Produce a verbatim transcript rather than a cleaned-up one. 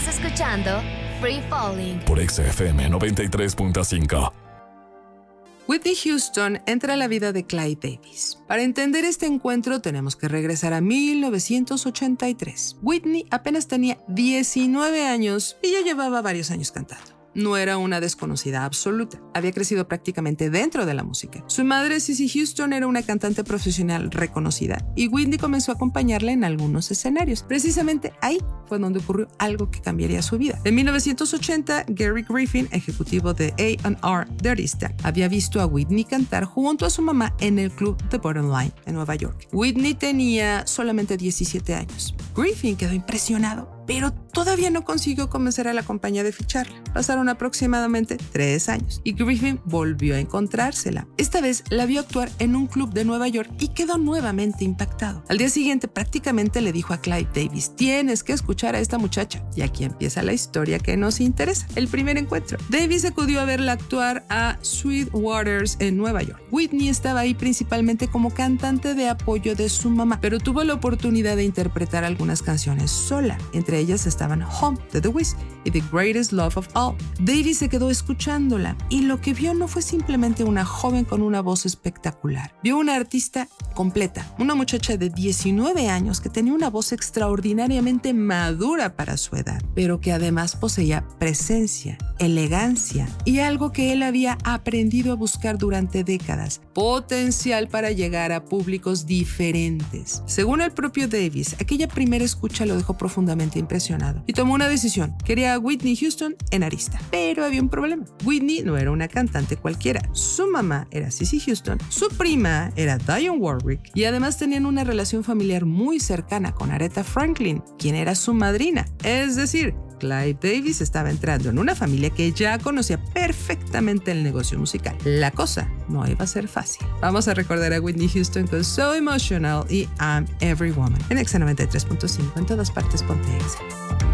Estás escuchando Free Falling por X F M noventa y tres punto cinco. Whitney Houston entra a la vida de Clive Davis. Para entender este encuentro tenemos que regresar a mil novecientos ochenta y tres. Whitney apenas tenía diecinueve años y ya llevaba varios años cantando. No era una desconocida absoluta. Había crecido prácticamente dentro de la música. Su madre, Cissy Houston, era una cantante profesional reconocida y Whitney comenzó a acompañarla en algunos escenarios. Precisamente ahí fue donde ocurrió algo que cambiaría su vida. En mil novecientos ochenta, Gary Griffin, ejecutivo de A and R de Arista, había visto a Whitney cantar junto a su mamá en el club The Bottom Line en Nueva York. Whitney tenía solamente diecisiete años. Griffin quedó impresionado, pero todavía no consiguió convencer a la compañía de ficharla. Pasaron aproximadamente tres años y Griffin volvió a encontrársela. Esta vez la vio actuar en un club de Nueva York y quedó nuevamente impactado. Al día siguiente prácticamente le dijo a Clive Davis: tienes que escuchar a esta muchacha. Y aquí empieza la historia que nos interesa, el primer encuentro. Davis acudió a verla actuar a Sweet Waters en Nueva York. Whitney estaba ahí principalmente como cantante de apoyo de su mamá, pero tuvo la oportunidad de interpretar algunas canciones sola. Entre ellas estaban Home de The Wiz y The Greatest Love of All. Davis se quedó escuchándola y lo que vio no fue simplemente una joven con una voz espectacular. Vio una artista completa, una muchacha de diecinueve años que tenía una voz extraordinariamente madura para su edad, pero que además poseía presencia, elegancia y algo que él había aprendido a buscar durante décadas: potencial para llegar a públicos diferentes. Según el propio Davis, aquella primera escucha lo dejó profundamente impresionado y tomó una decisión. Quería a Whitney Houston en Arista, pero había un problema. Whitney no era una cantante cualquiera. Su mamá era Cissy Houston, su prima era Dionne Warwick y además tenían una relación familiar muy cercana con Aretha Franklin, quien era su madrina. Es decir, Clive Davis estaba entrando en una familia que ya conocía perfectamente el negocio musical. La cosa no iba a ser fácil. Vamos a recordar a Whitney Houston con So Emotional y I'm Every Woman en X noventa y tres punto cinco. En todas partes ponte X.